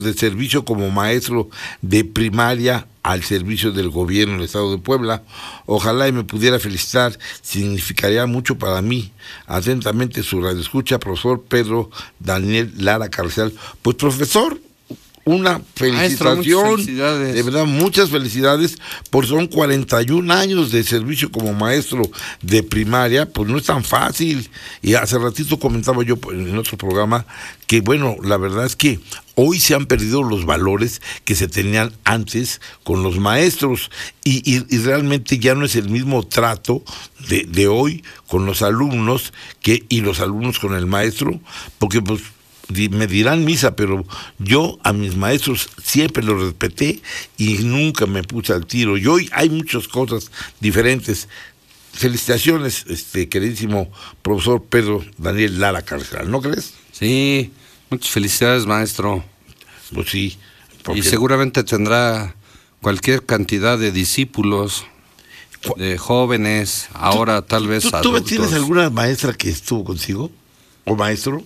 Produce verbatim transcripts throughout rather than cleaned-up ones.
de servicio como maestro de primaria al servicio del gobierno del Estado de Puebla. Ojalá y me pudiera felicitar, significaría mucho para mí. Atentamente su radioescucha, profesor Pedro Daniel Lara Carrizal. Pues profesor, una felicitación, maestro, de verdad, muchas felicidades, por son cuarenta y un años de servicio como maestro de primaria, pues no es tan fácil. Y hace ratito comentaba yo en otro programa que, bueno, la verdad es que hoy se han perdido los valores que se tenían antes con los maestros y, y, y realmente ya no es el mismo trato de, de hoy con los alumnos que y los alumnos con el maestro, porque pues me dirán misa, pero yo a mis maestros siempre los respeté y nunca me puse al tiro. Y hoy hay muchas cosas diferentes. Felicitaciones, este queridísimo profesor Pedro Daniel Lara Carrizal, ¿no crees? Sí, muchas felicidades, maestro. Pues sí. Y seguramente tendrá cualquier cantidad de discípulos, de jóvenes, ahora tal vez ¿tú, adultos. ¿Tú tienes alguna maestra que estuvo contigo? ¿O maestro?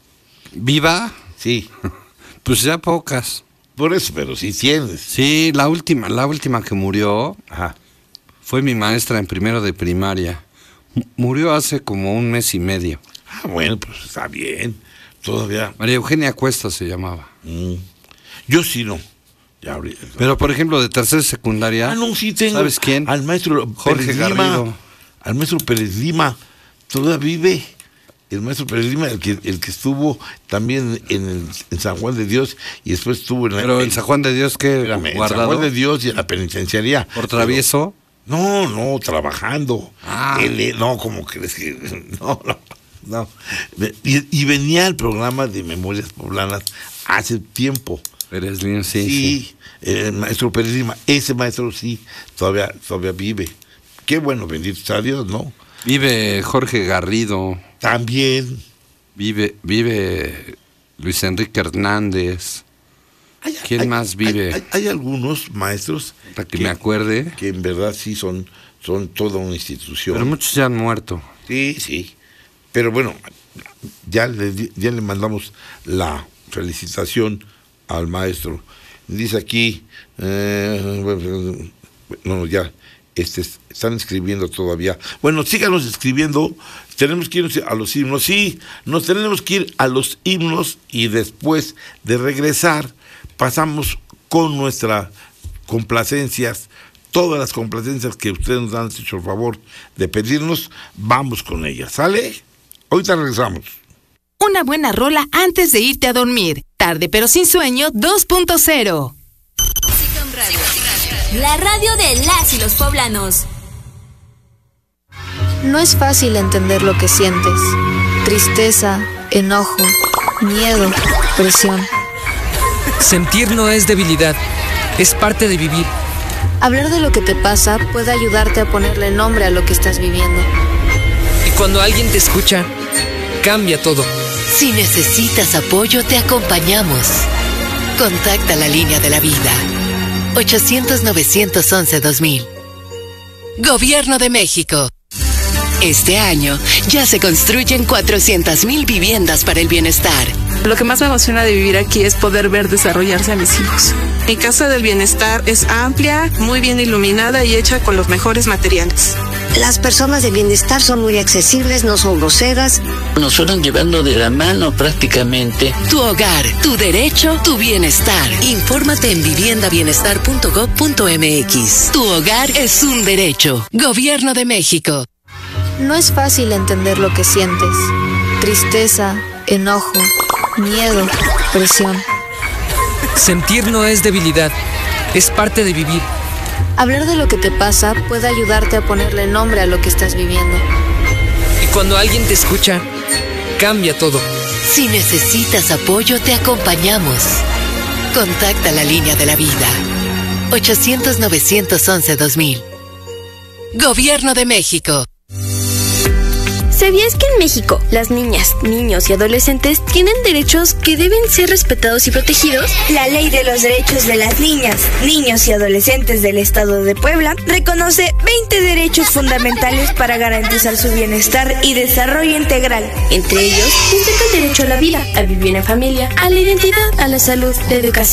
¿Viva? Sí. Pues ya pocas. Por eso, pero sí tienes. Sí, la última, la última que murió, ajá, fue mi maestra en primero de primaria. M- murió hace como un mes y medio. Ah, bueno, pues está bien. Todavía. María Eugenia Cuesta se llamaba. Mm. Yo sí no. Ya abrí. Pero por ejemplo, de tercera y secundaria. Ah, no, sí tengo. ¿Sabes quién? Al maestro Jorge Pérez Lima. Garrido. Al maestro Pérez Lima. Todavía vive. El maestro Pérez Lima, el que, el que estuvo también en, el, en San Juan de Dios y después estuvo en la, Pero en San Juan de Dios, ¿qué? Espérame, en San Juan de Dios y en la penitenciaría. ¿Por travieso? Pero, no, no, trabajando. Ah. Él, no, ¿cómo crees que? No, no, no. Y, y venía al programa de Memorias Poblanas hace tiempo. Pérez Lima, sí, Sí, sí. El maestro Pérez Lima, ese maestro sí, todavía, todavía vive. Qué bueno, bendito sea Dios, ¿no? Vive Jorge Garrido. También. Vive, vive Luis Enrique Hernández. Hay, ¿Quién hay, más vive? Hay, hay, hay algunos maestros para que, que me acuerde. Que en verdad sí son, son toda una institución. Pero muchos ya han muerto. Sí, sí. Pero bueno, ya le, ya le mandamos la felicitación al maestro. Dice aquí, eh, no, ya, este, están escribiendo todavía. Bueno, síganos escribiendo. Tenemos que ir a los himnos. Sí, nos tenemos que ir a los himnos y después de regresar pasamos con nuestras complacencias, todas las complacencias que ustedes nos han hecho el favor de pedirnos, vamos con ellas, ¿sale? Ahorita regresamos. Una buena rola antes de irte a dormir. Tarde pero sin sueño dos punto cero. La radio de las y los poblanos. No es fácil entender lo que sientes. Tristeza, enojo, miedo, presión. Sentir no es debilidad, es parte de vivir. Hablar de lo que te pasa puede ayudarte a ponerle nombre a lo que estás viviendo. Y cuando alguien te escucha, cambia todo. Si necesitas apoyo, te acompañamos. Contacta la línea de la vida. ochocientos, novecientos once, dos mil. Gobierno de México. Este año ya se construyen cuatrocientas mil viviendas para el bienestar. Lo que más me emociona de vivir aquí es poder ver desarrollarse a mis hijos. Mi casa del bienestar es amplia, muy bien iluminada y hecha con los mejores materiales. Las personas de bienestar son muy accesibles, no son groseras. Nos fueron llevando de la mano prácticamente. Tu hogar, tu derecho, tu bienestar. Infórmate en vivienda bienestar punto gob punto mx. Tu hogar es un derecho. Gobierno de México. No es fácil entender lo que sientes. Tristeza, enojo, miedo, presión. Sentir no es debilidad, es parte de vivir. Hablar de lo que te pasa puede ayudarte a ponerle nombre a lo que estás viviendo. Y cuando alguien te escucha, cambia todo. Si necesitas apoyo, te acompañamos. Contacta la línea de la vida. ochocientos, novecientos once, dos mil. Gobierno de México. ¿Sabías que en México las niñas, niños y adolescentes tienen derechos que deben ser respetados y protegidos? La Ley de los Derechos de las Niñas, Niños y Adolescentes del Estado de Puebla reconoce veinte derechos fundamentales para garantizar su bienestar y desarrollo integral. Entre ellos, destaca el derecho a la vida, a vivir en familia, a la identidad, a la salud, la educación